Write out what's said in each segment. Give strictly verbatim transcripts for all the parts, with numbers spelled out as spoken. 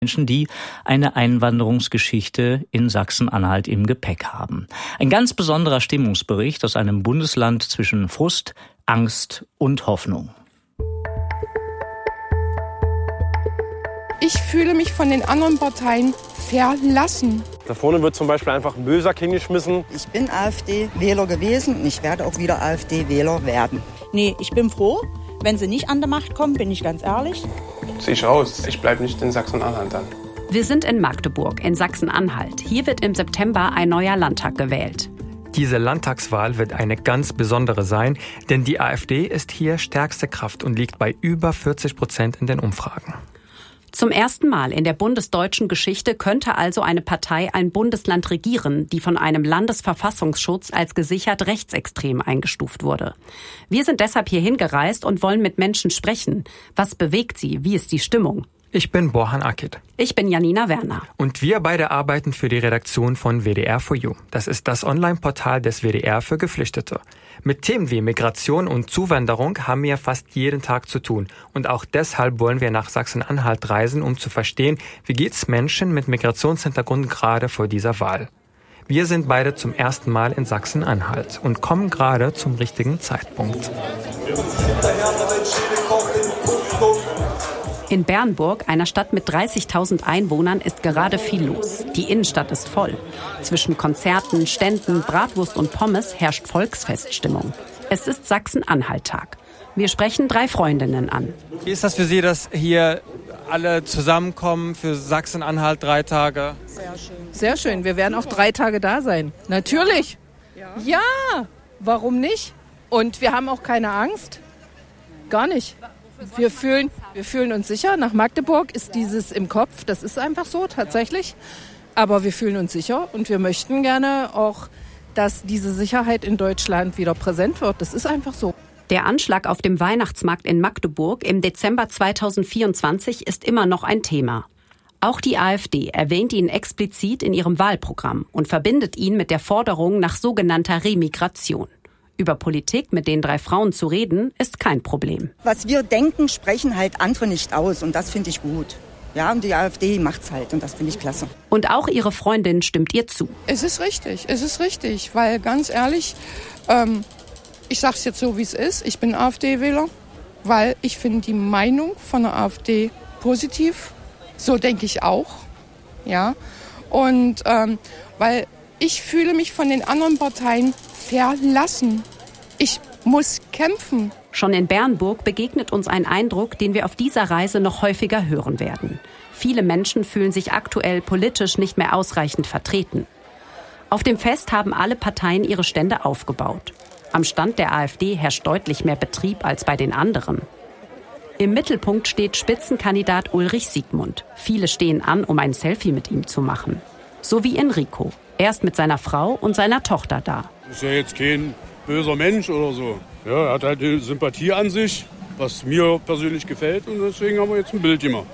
Menschen, die eine Einwanderungsgeschichte in Sachsen-Anhalt im Gepäck haben. Ein ganz besonderer Stimmungsbericht aus einem Bundesland zwischen Frust, Angst und Hoffnung. Ich fühle mich von den anderen Parteien verlassen. Da vorne wird zum Beispiel einfach ein Müllsack hingeschmissen. Ich bin AfD-Wähler gewesen und ich werde auch wieder AfD-Wähler werden. Nee, ich bin froh, wenn sie nicht an der Macht kommen, bin ich ganz ehrlich. Zieh ich raus. Ich bleibe nicht in Sachsen-Anhalt dann. Wir sind in Magdeburg, in Sachsen-Anhalt. Hier wird im September ein neuer Landtag gewählt. Diese Landtagswahl wird eine ganz besondere sein, denn die AfD ist hier stärkste Kraft und liegt bei über vierzig Prozent in den Umfragen. Zum ersten Mal in der bundesdeutschen Geschichte könnte also eine Partei ein Bundesland regieren, die von einem Landesverfassungsschutz als gesichert rechtsextrem eingestuft wurde. Wir sind deshalb hierhin gereist und wollen mit Menschen sprechen. Was bewegt sie? Wie ist die Stimmung? Ich bin Borhan Akit. Ich bin Janina Werner. Und wir beide arbeiten für die Redaktion von W D R for You. Das ist das Online-Portal des W D R für Geflüchtete. Mit Themen wie Migration und Zuwanderung haben wir fast jeden Tag zu tun. Und auch deshalb wollen wir nach Sachsen-Anhalt reisen, um zu verstehen, wie geht's Menschen mit Migrationshintergrund gerade vor dieser Wahl. Wir sind beide zum ersten Mal in Sachsen-Anhalt und kommen gerade zum richtigen Zeitpunkt. In Bernburg, einer Stadt mit dreißigtausend Einwohnern, ist gerade viel los. Die Innenstadt ist voll. Zwischen Konzerten, Ständen, Bratwurst und Pommes herrscht Volksfeststimmung. Es ist Sachsen-Anhalt-Tag. Wir sprechen drei Freundinnen an. Wie ist das für Sie, dass hier alle zusammenkommen für Sachsen-Anhalt drei Tage? Sehr schön. Sehr schön. Wir werden auch drei Tage da sein. Natürlich. Ja. Ja, warum nicht? Und wir haben auch keine Angst. Gar nicht. Wir fühlen, wir fühlen uns sicher. Nach Magdeburg ist dieses im Kopf. Das ist einfach so, tatsächlich. Aber wir fühlen uns sicher und wir möchten gerne auch, dass diese Sicherheit in Deutschland wieder präsent wird. Das ist einfach so. Der Anschlag auf dem Weihnachtsmarkt in Magdeburg im Dezember zweitausendvierundzwanzig ist immer noch ein Thema. Auch die AfD erwähnt ihn explizit in ihrem Wahlprogramm und verbindet ihn mit der Forderung nach sogenannter Remigration. Über Politik mit den drei Frauen zu reden, ist kein Problem. Was wir denken, sprechen halt andere nicht aus und das finde ich gut. Ja, und die AfD macht's halt und das finde ich klasse. Und auch ihre Freundin stimmt ihr zu. Es ist richtig, es ist richtig, weil ganz ehrlich, ähm, ich sage es jetzt so, wie es ist, ich bin AfD-Wähler, weil ich finde die Meinung von der AfD positiv, so denke ich auch, ja, und ähm, weil ich fühle mich von den anderen Parteien verlassen. Ich muss kämpfen. Schon in Bernburg begegnet uns ein Eindruck, den wir auf dieser Reise noch häufiger hören werden. Viele Menschen fühlen sich aktuell politisch nicht mehr ausreichend vertreten. Auf dem Fest haben alle Parteien ihre Stände aufgebaut. Am Stand der AfD herrscht deutlich mehr Betrieb als bei den anderen. Im Mittelpunkt steht Spitzenkandidat Ulrich Siegmund. Viele stehen an, um ein Selfie mit ihm zu machen. So wie Enrico. Er ist mit seiner Frau und seiner Tochter da. Ist ja jetzt kein böser Mensch oder so. Ja, er hat halt eine Sympathie an sich, was mir persönlich gefällt. Und deswegen haben wir jetzt ein Bild gemacht.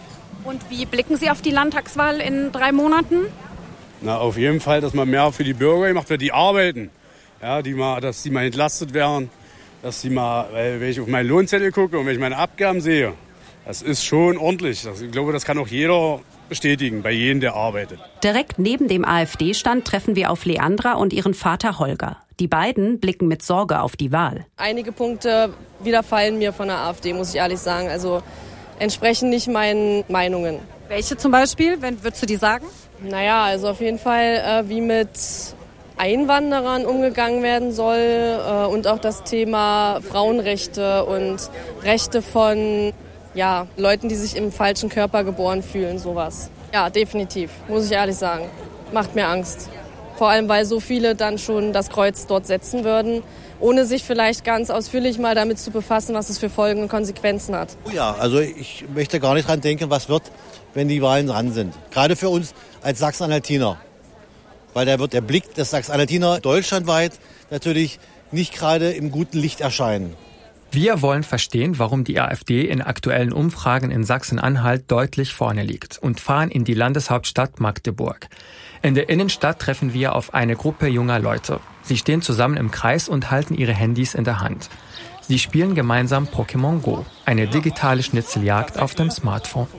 Und wie blicken Sie auf die Landtagswahl in drei Monaten? Na, auf jeden Fall, dass man mehr für die Bürger macht, für die arbeiten. Ja, die mal, dass die mal entlastet werden. Dass die mal, weil, wenn ich auf meinen Lohnzettel gucke und wenn ich meine Abgaben sehe, das ist schon ordentlich. Ich glaube, das kann auch jeder bestätigen, bei jedem, der arbeitet. Direkt neben dem AfD-Stand treffen wir auf Leandra und ihren Vater Holger. Die beiden blicken mit Sorge auf die Wahl. Einige Punkte widerfallen mir von der AfD, muss ich ehrlich sagen. Also entsprechen nicht meinen Meinungen. Welche zum Beispiel? Wenn, würdest du die sagen? Naja, also auf jeden Fall, äh, wie mit Einwanderern umgegangen werden soll äh, und auch das Thema Frauenrechte und Rechte von ja, Leuten, die sich im falschen Körper geboren fühlen, sowas. Ja, definitiv, muss ich ehrlich sagen. Macht mir Angst. Vor allem, weil so viele dann schon das Kreuz dort setzen würden, ohne sich vielleicht ganz ausführlich mal damit zu befassen, was es für Folgen und Konsequenzen hat. Ja, also ich möchte gar nicht dran denken, was wird, wenn die Wahlen dran sind. Gerade für uns als Sachsen-Anhaltiner. Weil da wird der Blick des Sachsen-Anhaltiner deutschlandweit natürlich nicht gerade im guten Licht erscheinen. Wir wollen verstehen, warum die AfD in aktuellen Umfragen in Sachsen-Anhalt deutlich vorne liegt und fahren in die Landeshauptstadt Magdeburg. In der Innenstadt treffen wir auf eine Gruppe junger Leute. Sie stehen zusammen im Kreis und halten ihre Handys in der Hand. Sie spielen gemeinsam Pokémon Go, eine digitale Schnitzeljagd auf dem Smartphone.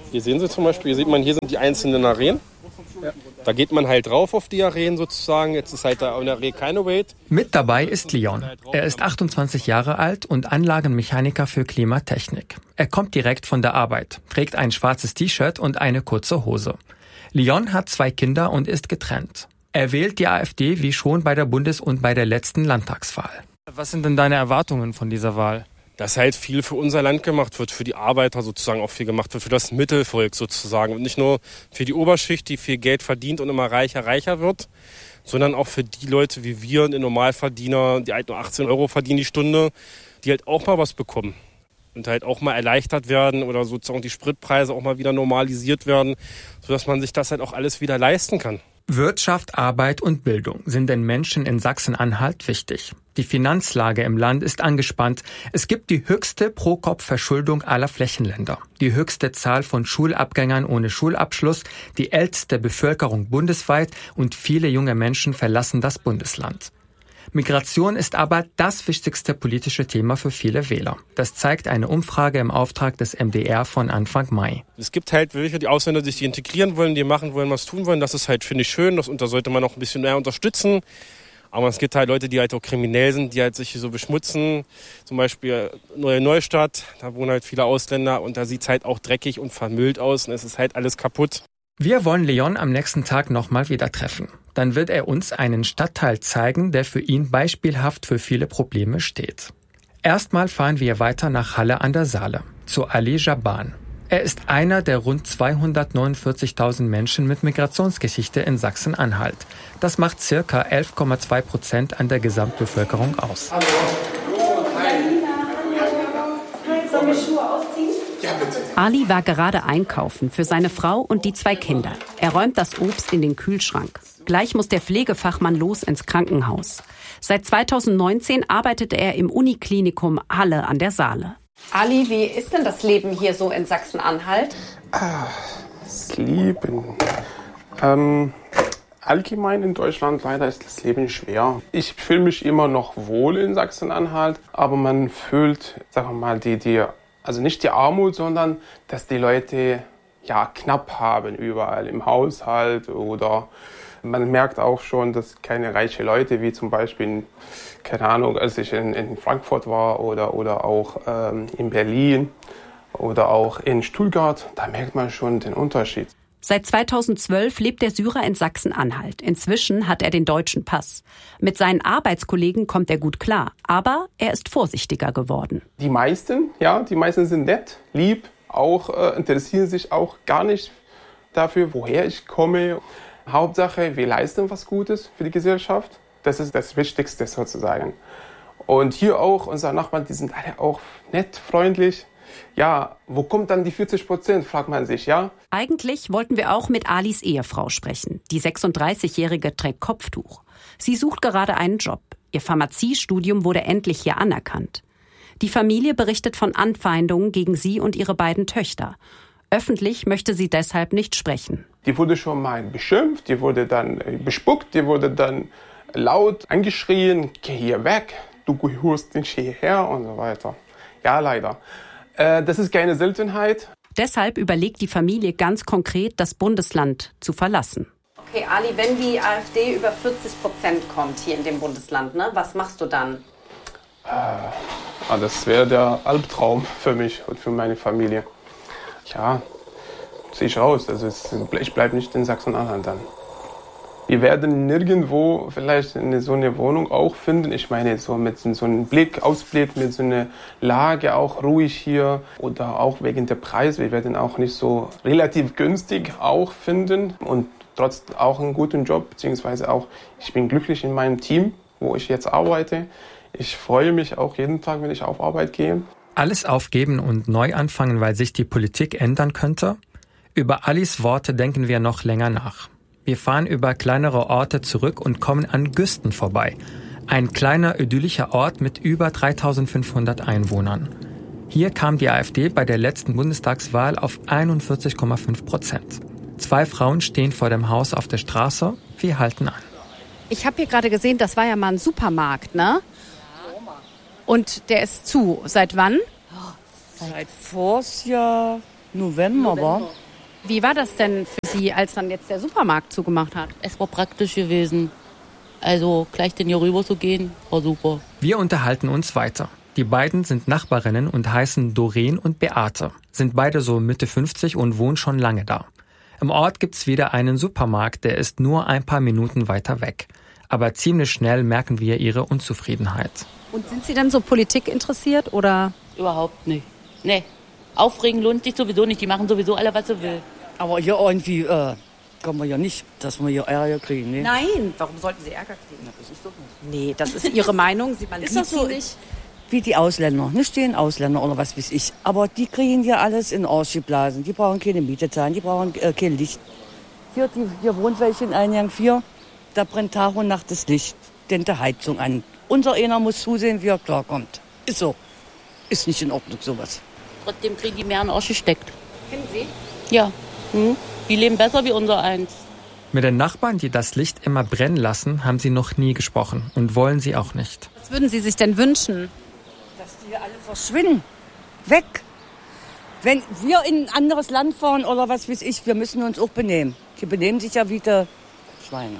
Hier sehen Sie zum Beispiel, hier sieht man, hier sind die einzelnen Arenen. Ja. Da geht man halt drauf auf die Arenen sozusagen. Jetzt ist halt da in der Arena keine Wait. Mit dabei ist Leon. Er ist achtundzwanzig Jahre alt und Anlagenmechaniker für Klimatechnik. Er kommt direkt von der Arbeit, trägt ein schwarzes T-Shirt und eine kurze Hose. Leon hat zwei Kinder und ist getrennt. Er wählt die AfD wie schon bei der Bundes- und bei der letzten Landtagswahl. Was sind denn deine Erwartungen von dieser Wahl? Dass halt viel für unser Land gemacht wird, für die Arbeiter sozusagen auch viel gemacht wird, für das Mittelvolk sozusagen. Und nicht nur für die Oberschicht, die viel Geld verdient und immer reicher, reicher wird, sondern auch für die Leute wie wir, die Normalverdiener, die halt nur achtzehn Euro verdienen die Stunde, die halt auch mal was bekommen. Und halt auch mal erleichtert werden oder sozusagen die Spritpreise auch mal wieder normalisiert werden, sodass man sich das halt auch alles wieder leisten kann. Wirtschaft, Arbeit und Bildung sind den Menschen in Sachsen-Anhalt wichtig. Die Finanzlage im Land ist angespannt. Es gibt die höchste Pro-Kopf-Verschuldung aller Flächenländer, die höchste Zahl von Schulabgängern ohne Schulabschluss, die älteste Bevölkerung bundesweit und viele junge Menschen verlassen das Bundesland. Migration ist aber das wichtigste politische Thema für viele Wähler. Das zeigt eine Umfrage im Auftrag des M D R von Anfang Mai. Es gibt halt welche, die Ausländer, die sich integrieren wollen, die machen wollen, was tun wollen. Das ist halt, finde ich, schön. Das, und da sollte man auch ein bisschen mehr unterstützen. Aber es gibt halt Leute, die halt auch kriminell sind, die halt sich so beschmutzen. Zum Beispiel Neue Neustadt, da wohnen halt viele Ausländer und da sieht es halt auch dreckig und vermüllt aus und es ist halt alles kaputt. Wir wollen Leon am nächsten Tag nochmal wieder treffen. Dann wird er uns einen Stadtteil zeigen, der für ihn beispielhaft für viele Probleme steht. Erstmal fahren wir weiter nach Halle an der Saale, zu Ali Jaban. Er ist einer der rund zweihundertneunundvierzigtausend Menschen mit Migrationsgeschichte in Sachsen-Anhalt. Das macht circa elf Komma zwei Prozent an der Gesamtbevölkerung aus. Hallo. Sollen wir Schuhe ausziehen? Ja, bitte. Ali war gerade einkaufen für seine Frau und die zwei Kinder. Er räumt das Obst in den Kühlschrank. Gleich muss der Pflegefachmann los ins Krankenhaus. Seit zweitausendneunzehn arbeitet er im Uniklinikum Halle an der Saale. Ali, wie ist denn das Leben hier so in Sachsen-Anhalt? Ah, das Leben. Ähm, allgemein in Deutschland leider ist das Leben schwer. Ich fühle mich immer noch wohl in Sachsen-Anhalt, aber man fühlt, sagen wir mal, die, die, also nicht die Armut, sondern dass die Leute ja knapp haben überall im Haushalt oder man merkt auch schon, dass keine reichen Leute, wie zum Beispiel, keine Ahnung, als ich in, in Frankfurt war oder, oder auch ähm, in Berlin oder auch in Stuttgart, da merkt man schon den Unterschied. Seit zweitausendzwölf lebt der Syrer in Sachsen-Anhalt. Inzwischen hat er den deutschen Pass. Mit seinen Arbeitskollegen kommt er gut klar, aber er ist vorsichtiger geworden. Die meisten, ja, die meisten sind nett, lieb, auch äh, interessieren sich auch gar nicht dafür, woher ich komme. Hauptsache, wir leisten was Gutes für die Gesellschaft. Das ist das Wichtigste sozusagen. Und hier auch, unsere Nachbarn, die sind alle auch nett, freundlich. Ja, wo kommt dann die vierzig Prozent, fragt man sich, ja? Eigentlich wollten wir auch mit Alis Ehefrau sprechen. Die sechsunddreißigjährige trägt Kopftuch. Sie sucht gerade einen Job. Ihr Pharmaziestudium wurde endlich hier anerkannt. Die Familie berichtet von Anfeindungen gegen sie und ihre beiden Töchter. Öffentlich möchte sie deshalb nicht sprechen. Die wurde schon mal beschimpft, die wurde dann bespuckt, die wurde dann laut angeschrien, geh hier weg, du gehörst nicht hierher und so weiter. Ja, leider. Äh, das ist keine Seltenheit. Deshalb überlegt die Familie ganz konkret, das Bundesland zu verlassen. Okay, Ali, wenn die AfD über vierzig Prozent kommt hier in dem Bundesland, ne, was machst du dann? Äh, das wäre der Albtraum für mich und für meine Familie. Ja, sehe ich raus. Also es, ich bleibe nicht in Sachsen-Anhalt dann. Wir werden nirgendwo vielleicht eine, so eine Wohnung auch finden. Ich meine, so mit so einem Blick, Ausblick, mit so einer Lage auch ruhig hier oder auch wegen der Preise. Wir werden auch nicht so relativ günstig auch finden und trotzdem auch einen guten Job, beziehungsweise auch, ich bin glücklich in meinem Team, wo ich jetzt arbeite. Ich freue mich auch jeden Tag, wenn ich auf Arbeit gehe. Alles aufgeben und neu anfangen, weil sich die Politik ändern könnte? Über Alis Worte denken wir noch länger nach. Wir fahren über kleinere Orte zurück und kommen an Güsten vorbei. Ein kleiner, idyllischer Ort mit über dreitausendfünfhundert Einwohnern. Hier kam die AfD bei der letzten Bundestagswahl auf einundvierzig Komma fünf Prozent. Zwei Frauen stehen vor dem Haus auf der Straße. Wir halten an. Ich habe hier gerade gesehen, das war ja mal ein Supermarkt, ne? Und der ist zu. Seit wann? Seit Vorjahr November, war. Wie war das denn für Sie, als dann jetzt der Supermarkt zugemacht hat? Es war praktisch gewesen. Also gleich denn hier rüber zu gehen, war super. Wir unterhalten uns weiter. Die beiden sind Nachbarinnen und heißen Doreen und Beate, sind beide so Mitte fünfzig und wohnen schon lange da. Im Ort gibt's wieder einen Supermarkt, der ist nur ein paar Minuten weiter weg. Aber ziemlich schnell merken wir ihre Unzufriedenheit. Und sind Sie denn so Politik interessiert oder? Überhaupt nicht. Nee, aufregen lohnt sich sowieso nicht, die machen sowieso alle, was sie will. Aber hier irgendwie äh, kann man ja nicht, dass wir hier Ärger kriegen. Ne? Nein, warum sollten Sie Ärger kriegen? Na, das ist doch nicht. Nee, das ist Ihre Meinung, man ist sieht das so sie nicht. Wie die Ausländer, nicht den Ausländer oder was weiß ich. Aber die kriegen ja alles in den Arsch geblasen. Die brauchen keine Miete zahlen, die brauchen äh, kein Licht. Hier, die, hier wohnt welche in Eingang vier, da brennt Tag und Nacht das Licht, denn die Heizung an. Unser einer muss zusehen, wie er klarkommt. Ist so. Ist nicht in Ordnung, sowas. Trotzdem kriegen die mehr in den Arsch gesteckt. Kennen Sie? Ja, hm? Die leben besser wie unser eins. Mit den Nachbarn, die das Licht immer brennen lassen, haben sie noch nie gesprochen und wollen sie auch nicht. Was würden Sie sich denn wünschen? Dass die alle verschwinden. Weg. Wenn wir in ein anderes Land fahren oder was weiß ich, wir müssen uns auch benehmen. Die benehmen sich ja wie die Schweine.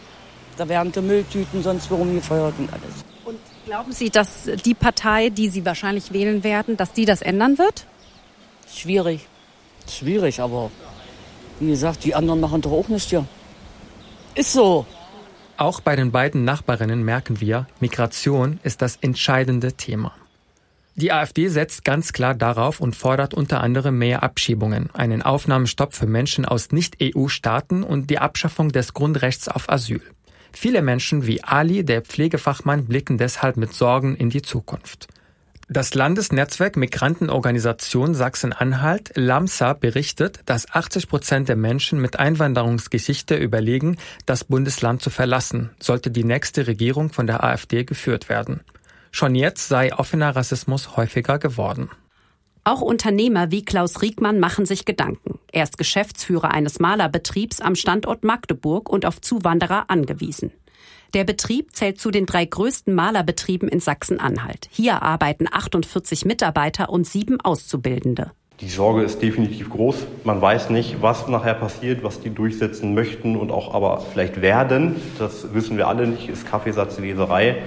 Da werden die Mülltüten sonst warum gefeuert und alles. Und glauben Sie, dass die Partei, die Sie wahrscheinlich wählen werden, dass die das ändern wird? Schwierig. Schwierig, aber wie gesagt, die anderen machen doch auch nichts hier. Ist so. Auch bei den beiden Nachbarinnen merken wir, Migration ist das entscheidende Thema. Die AfD setzt ganz klar darauf und fordert unter anderem mehr Abschiebungen, einen Aufnahmestopp für Menschen aus Nicht-E U-Staaten und die Abschaffung des Grundrechts auf Asyl. Viele Menschen wie Ali, der Pflegefachmann, blicken deshalb mit Sorgen in die Zukunft. Das Landesnetzwerk Migrantenorganisation Sachsen-Anhalt, LAMSA, berichtet, dass achtzig Prozent der Menschen mit Einwanderungsgeschichte überlegen, das Bundesland zu verlassen, sollte die nächste Regierung von der AfD geführt werden. Schon jetzt sei offener Rassismus häufiger geworden. Auch Unternehmer wie Klaus Riekmann machen sich Gedanken. Er ist Geschäftsführer eines Malerbetriebs am Standort Magdeburg und auf Zuwanderer angewiesen. Der Betrieb zählt zu den drei größten Malerbetrieben in Sachsen-Anhalt. Hier arbeiten achtundvierzig Mitarbeiter und sieben Auszubildende. Die Sorge ist definitiv groß. Man weiß nicht, was nachher passiert, was die durchsetzen möchten und auch aber vielleicht werden. Das wissen wir alle nicht, ist Kaffeesatzleserei.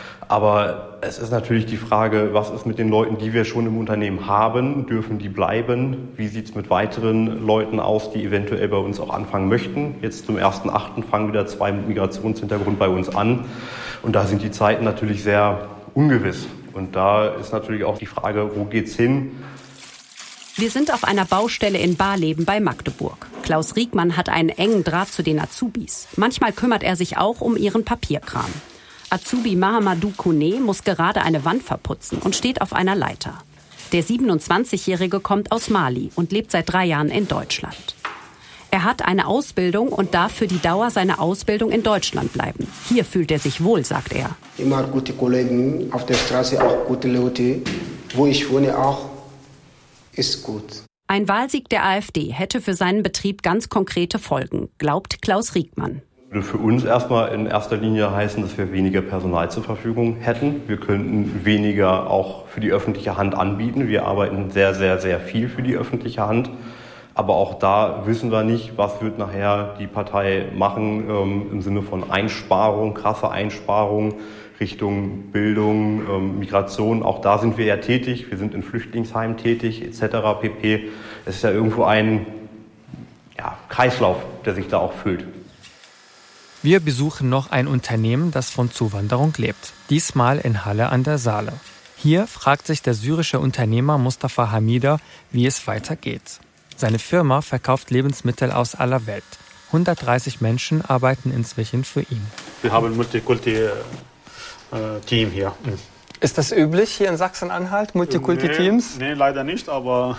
Aber es ist natürlich die Frage, was ist mit den Leuten, die wir schon im Unternehmen haben? Dürfen die bleiben? Wie sieht es mit weiteren Leuten aus, die eventuell bei uns auch anfangen möchten? Jetzt zum ersten achten fangen wieder zwei mit Migrationshintergrund bei uns an. Und da sind die Zeiten natürlich sehr ungewiss. Und da ist natürlich auch die Frage, wo geht's hin? Wir sind auf einer Baustelle in Barleben bei Magdeburg. Klaus Riekmann hat einen engen Draht zu den Azubis. Manchmal kümmert er sich auch um ihren Papierkram. Azubi Mahamadou Kone muss gerade eine Wand verputzen und steht auf einer Leiter. Der siebenundzwanzigjährige kommt aus Mali und lebt seit drei Jahren in Deutschland. Er hat eine Ausbildung und darf für die Dauer seiner Ausbildung in Deutschland bleiben. Hier fühlt er sich wohl, sagt er. Immer gute Kollegen auf der Straße, auch gute Leute. Wo ich wohne auch, ist gut. Ein Wahlsieg der AfD hätte für seinen Betrieb ganz konkrete Folgen, glaubt Klaus Riekmann. Würde für uns erstmal in erster Linie heißen, dass wir weniger Personal zur Verfügung hätten. Wir könnten weniger auch für die öffentliche Hand anbieten. Wir arbeiten sehr, sehr, sehr viel für die öffentliche Hand. Aber auch da wissen wir nicht, was wird nachher die Partei machen ähm, im Sinne von Einsparung, krasse Einsparung Richtung Bildung, ähm, Migration. Auch da sind wir ja tätig. Wir sind in Flüchtlingsheimen tätig et cetera pp. Es ist ja irgendwo ein ja, Kreislauf, der sich da auch füllt. Wir besuchen noch ein Unternehmen, das von Zuwanderung lebt. Diesmal in Halle an der Saale. Hier fragt sich der syrische Unternehmer Mustafa Hamida, wie es weitergeht. Seine Firma verkauft Lebensmittel aus aller Welt. hundertdreißig Menschen arbeiten inzwischen für ihn. Wir haben ein Multikulti-Team hier. Ist das üblich hier in Sachsen-Anhalt, Multikulti-Teams? Nee, nee, leider nicht, aber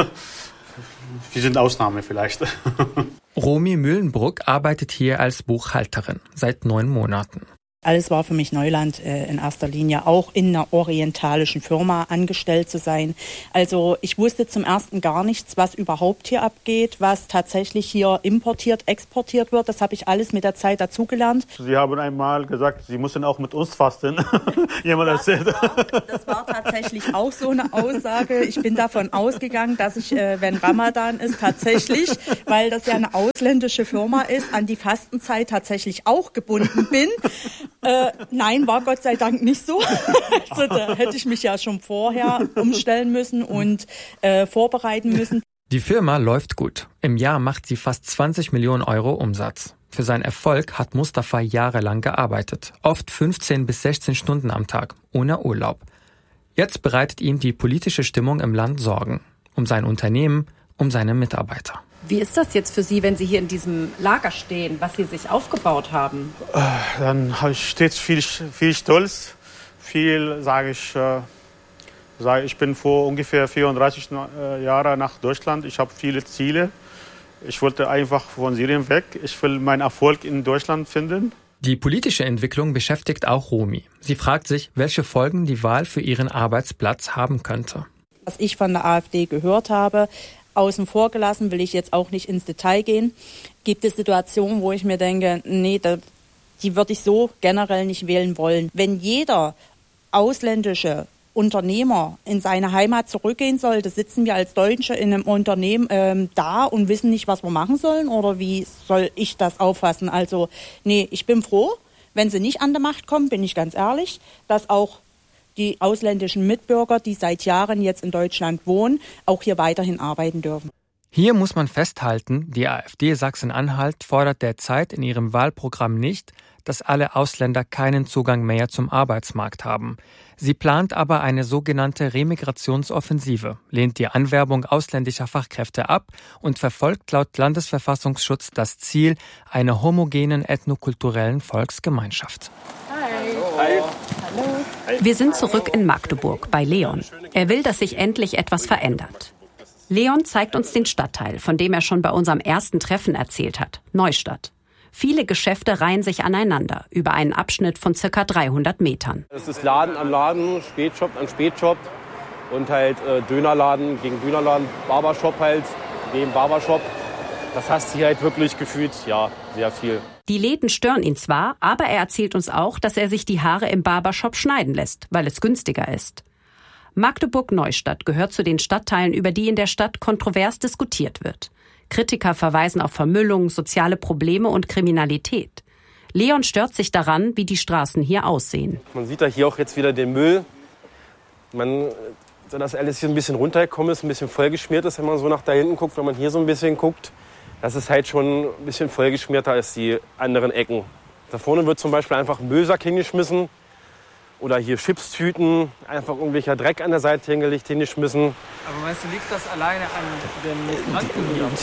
wir sind Ausnahme vielleicht. Romy Mühlenbruck arbeitet hier als Buchhalterin seit neun Monaten. Alles war für mich Neuland, äh, in erster Linie auch in einer orientalischen Firma angestellt zu sein. Also ich wusste zum ersten gar nichts, was überhaupt hier abgeht, was tatsächlich hier importiert, exportiert wird. Das habe ich alles mit der Zeit dazugelernt. Sie haben einmal gesagt, Sie müssen auch mit uns fasten. Jemand erzählt. Das war, das war tatsächlich auch so eine Aussage. Ich bin davon ausgegangen, dass ich, äh, wenn Ramadan ist, tatsächlich, weil das ja eine ausländische Firma ist, an die Fastenzeit tatsächlich auch gebunden bin. Äh, nein, war Gott sei Dank nicht so. Also da hätte ich mich ja schon vorher umstellen müssen und äh, vorbereiten müssen. Die Firma läuft gut. Im Jahr macht sie fast zwanzig Millionen Euro Umsatz. Für seinen Erfolg hat Mustafa jahrelang gearbeitet. Oft fünfzehn bis sechzehn Stunden am Tag, ohne Urlaub. Jetzt bereitet ihm die politische Stimmung im Land Sorgen. Um sein Unternehmen, um seine Mitarbeiter. Wie ist das jetzt für Sie, wenn Sie hier in diesem Lager stehen, was Sie sich aufgebaut haben? Dann steht viel, viel Stolz, viel, sage ich, äh, sage ich bin vor ungefähr vierunddreißig Jahren nach Deutschland. Ich habe viele Ziele. Ich wollte einfach von Syrien weg. Ich will meinen Erfolg in Deutschland finden. Die politische Entwicklung beschäftigt auch Romi. Sie fragt sich, welche Folgen die Wahl für ihren Arbeitsplatz haben könnte. Was ich von der AfD gehört habe, außen vor gelassen, will ich jetzt auch nicht ins Detail gehen, gibt es Situationen, wo ich mir denke, nee, da, die würde ich so generell nicht wählen wollen. Wenn jeder ausländische Unternehmer in seine Heimat zurückgehen sollte, sitzen wir als Deutsche in einem Unternehmen ähm, da und wissen nicht, was wir machen sollen, oder wie soll ich das auffassen? Also nee, ich bin froh, wenn sie nicht an der Macht kommen, bin ich ganz ehrlich, dass auch die ausländischen Mitbürger, die seit Jahren jetzt in Deutschland wohnen, auch hier weiterhin arbeiten dürfen. Hier muss man festhalten, die AfD Sachsen-Anhalt fordert derzeit in ihrem Wahlprogramm nicht, dass alle Ausländer keinen Zugang mehr zum Arbeitsmarkt haben. Sie plant aber eine sogenannte Remigrationsoffensive, lehnt die Anwerbung ausländischer Fachkräfte ab und verfolgt laut Landesverfassungsschutz das Ziel einer homogenen ethnokulturellen Volksgemeinschaft. Hi. Hallo. Wir sind zurück in Magdeburg bei Leon. Er will, dass sich endlich etwas verändert. Leon zeigt uns den Stadtteil, von dem er schon bei unserem ersten Treffen erzählt hat, Neustadt. Viele Geschäfte reihen sich aneinander, über einen Abschnitt von circa dreihundert Metern. Es ist Laden an Laden, Spätshop an Spätshop und halt äh, Dönerladen gegen Dönerladen, Barbershop halt gegen Barbershop. Das hast du hier halt wirklich gefühlt, ja, sehr viel. Die Läden stören ihn zwar, aber er erzählt uns auch, dass er sich die Haare im Barbershop schneiden lässt, weil es günstiger ist. Magdeburg-Neustadt gehört zu den Stadtteilen, über die in der Stadt kontrovers diskutiert wird. Kritiker verweisen auf Vermüllung, soziale Probleme und Kriminalität. Leon stört sich daran, wie die Straßen hier aussehen. Man sieht da hier auch jetzt wieder den Müll. Man, dass alles hier ein bisschen runtergekommen ist, ein bisschen vollgeschmiert ist, wenn man so nach da hinten guckt, wenn man hier so ein bisschen guckt. Das ist halt schon ein bisschen vollgeschmierter als die anderen Ecken. Da vorne wird zum Beispiel einfach ein Müllsack hingeschmissen. Oder hier Chipstüten, einfach irgendwelcher Dreck an der Seite hingelegt, hingeschmissen. Aber meinst du, liegt das alleine an den Migranten?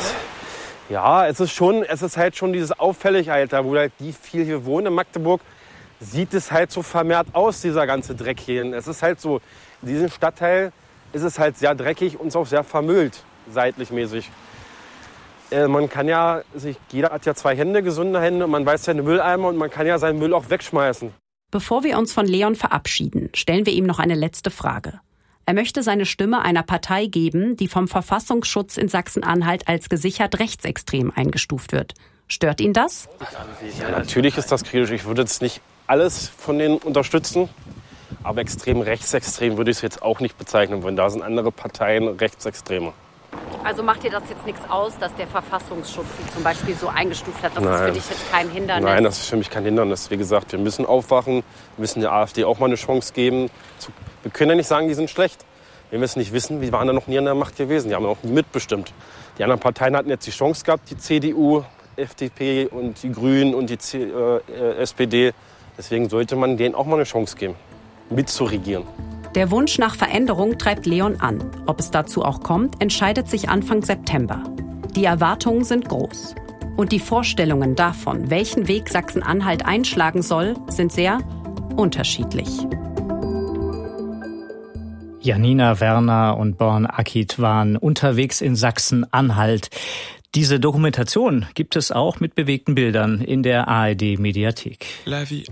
Ja, es ist schon, es ist halt schon dieses auffällig, Alter, wo halt die viel hier wohnen in Magdeburg, sieht es halt so vermehrt aus, dieser ganze Dreck hier. Es ist halt so, in diesem Stadtteil ist es halt sehr dreckig und auch sehr vermüllt, seitlich mäßig. Äh, man kann ja, sich, jeder hat ja zwei Hände, gesunde Hände, und man weiß seine Mülleimer und man kann ja seinen Müll auch wegschmeißen. Bevor wir uns von Leon verabschieden, stellen wir ihm noch eine letzte Frage. Er möchte seine Stimme einer Partei geben, die vom Verfassungsschutz in Sachsen-Anhalt als gesichert rechtsextrem eingestuft wird. Stört ihn das? Ja, natürlich ist das kritisch. Ich würde jetzt nicht alles von denen unterstützen. Aber extrem rechtsextrem würde ich es jetzt auch nicht bezeichnen wollen. Da sind andere Parteien Rechtsextreme. Also macht dir das jetzt nichts aus, dass der Verfassungsschutz sie zum Beispiel so eingestuft hat? Das Nein. ist für dich jetzt kein Hindernis? Nein, das ist für mich kein Hindernis. Wie gesagt, wir müssen aufwachen, wir müssen der AfD auch mal eine Chance geben. Wir können ja nicht sagen, die sind schlecht. Wir müssen nicht wissen, wir waren da noch nie an der Macht gewesen. Die haben auch nie mitbestimmt. Die anderen Parteien hatten jetzt die Chance gehabt, die C D U, F D P und die Grünen und die C- äh, S P D. Deswegen sollte man denen auch mal eine Chance geben, mitzuregieren. Der Wunsch nach Veränderung treibt Leon an. Ob es dazu auch kommt, entscheidet sich Anfang September. Die Erwartungen sind groß. Und die Vorstellungen davon, welchen Weg Sachsen-Anhalt einschlagen soll, sind sehr unterschiedlich. Janina Werner und Born Akit waren unterwegs in Sachsen-Anhalt. Diese Dokumentation gibt es auch mit bewegten Bildern in der A R D-Mediathek. La vie